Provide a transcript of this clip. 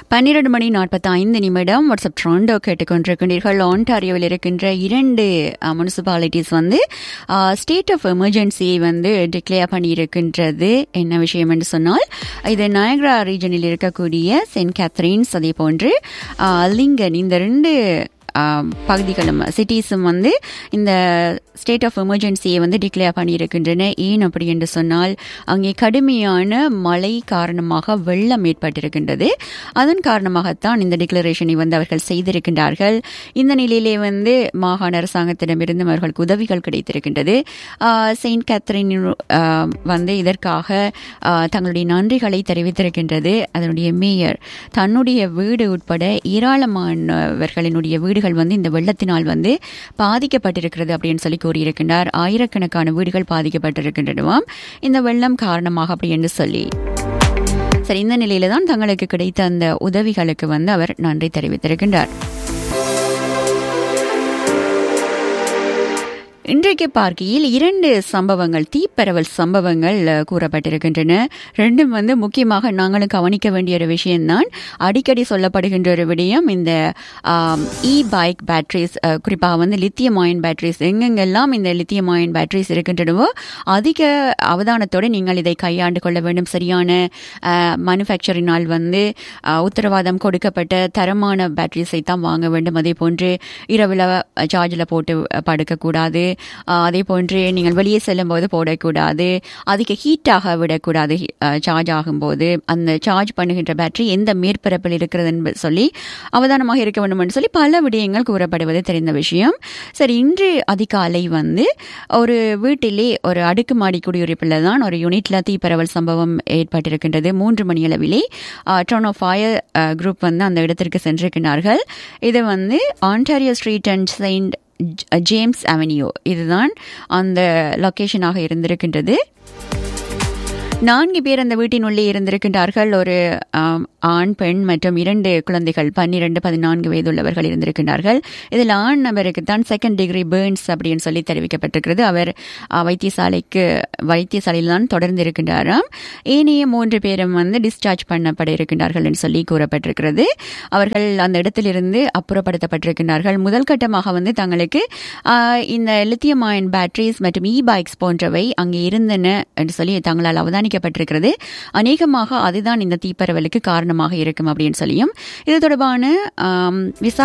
12:45 WhatsApp ட்ரோண்டோ கேட்டுக்கொண்டிருக்கின்றீர்கள். ஆன்டாரியோவில் இருக்கின்ற 2 municipalities state of எமர்ஜென்சியை declare பண்ணியிருக்கின்றது. என்ன விஷயம் என்று சொன்னால், இது நயக்ரா ரீஜனில் இருக்கக்கூடிய செயின்ட் கேத்ரின்ஸ், அதே போன்று லிங்கன், இந்த 2 பகுதிகளும் சிட்டிஸும் இந்த ஸ்டேட் ஆஃப் எமர்ஜென்சியை டிக்ளேர் பண்ணியிருக்கின்றன. ஏன் அப்படி என்று சொன்னால், அங்கே கடுமையான மழை காரணமாக வெள்ளம் ஏற்பட்டிருக்கின்றது. அதன் காரணமாகத்தான் இந்த டிக்ளரேஷனை அவர்கள் செய்திருக்கின்றார்கள். இந்த நிலையிலே மாகாண அரசாங்கத்திடமிருந்து அவர்களுக்கு உதவிகள் கிடைத்திருக்கின்றது. செயின்ட் கேத்ரின் இதற்காக தங்களுடைய நன்றிகளை தெரிவித்திருக்கின்றது. அதனுடைய மேயர் தன்னுடைய வீடு உட்பட ஏராளமானவர்களினுடைய வீடுகள் இந்த வெள்ளத்தினால் பாதிக்கப்பட்டிருக்கிறது அப்படின்னு சொல்லி கூறியிருக்கின்றார். ஆயிரக்கணக்கான வீடுகள் பாதிக்கப்பட்டிருக்கின்றனவாம் இந்த வெள்ளம் காரணமாக அப்படி என்று சொல்லி. சரி, இந்த நிலையில தான் தங்களுக்கு கிடைத்த அந்த உதவிகளுக்கு அவர் நன்றி தெரிவித்திருக்கின்றார். இன்றைக்கு பார்க்கையில் 2 சம்பவங்கள், தீப்பரவல் சம்பவங்கள் கூறப்பட்டிருக்கின்றன. 2 முக்கியமாக நாங்களும் கவனிக்க வேண்டிய ஒரு விஷயம்தான். அடிக்கடி சொல்லப்படுகின்ற ஒரு விடயம், இந்த பைக் பேட்டரிஸ், குறிப்பாக லித்தியம் அயன் பேட்டரிஸ், எங்கெங்கெல்லாம் இந்த லித்தியம் அயன் பேட்டரிஸ் இருக்கின்றனவோ அதிக அவதானத்தோடு நீங்கள் இதை கையாண்டு கொள்ள வேண்டும். சரியான மேனுஃபேக்சரினால் உத்தரவாதம் கொடுக்கப்பட்ட தரமான பேட்டரிஸை தான் வாங்க வேண்டும். அதே போன்று இரவில் சார்ஜில் போட்டு படுக்கக்கூடாது. அதே போன்று நீங்கள் வெளியே செல்லும் போது போடக்கூடாது. அதிக ஹீட்டாக விடக்கூடாது. சார்ஜ் ஆகும்போது அந்த சார்ஜ் பண்ணுகின்ற பேட்டரி எந்த மேற்பரப்பில் இருக்கிறது என்று சொல்லி அவதானமாக இருக்க வேண்டும் என்று சொல்லி பல விடயங்கள் கூறப்படுவது தெரிந்த விஷயம். சரி, இன்று அதிகாலை ஒரு வீட்டிலே ஒரு அடுக்குமாடி குடியிருப்பில் தான் ஒரு யூனிட்ல தீப்பரவல் சம்பவம் ஏற்பட்டிருக்கின்றது. 3 மணி அளவிலே டோர்னோ ஃபயர் குரூப் அந்த இடத்திற்கு சென்றிருக்கிறார்கள். இது Ontario street and Saint James avenue, இதுதான் அந்த லொகேஷனாக இருந்திருக்கின்றது. 4 பேர் அந்த வீட்டின் உள்ளே இருந்திருக்கின்றார்கள். ஒரு ஆண், பெண் மற்றும் 2 குழந்தைகள் 12, 14 வயதுள்ளவர்கள் இருந்திருக்கின்றார்கள். இதில் ஆண் நபருக்கு தான் 2nd டிகிரி பர்ன்ஸ் அப்படின்னு சொல்லி தெரிவிக்கப்பட்டிருக்கிறது. அவர் வைத்தியசாலையில் தான் தொடர்ந்து இருக்கின்றாராம். ஏனைய 3 பேரும் டிஸ்சார்ஜ் பண்ணப்பட இருக்கின்றார்கள் என்று சொல்லி கூறப்பட்டிருக்கிறது. அவர்கள் அந்த இடத்திலிருந்து அப்புறப்படுத்தப்பட்டிருக்கின்றார்கள். முதல் கட்டமாக தங்களுக்கு இந்த லித்தியம் அயன் பேட்டரிஸ் மற்றும் பைக்ஸ் போன்றவை அங்கே இருந்தன என்று சொல்லி தங்களால் அவதானிக்கப்பட்டிருக்கிறது. அநேகமாக அதுதான் இந்த தீப்பரவலுக்கு காரணமாக இருக்கும் அப்படின்னு சொல்லியும் இது தொடர்பான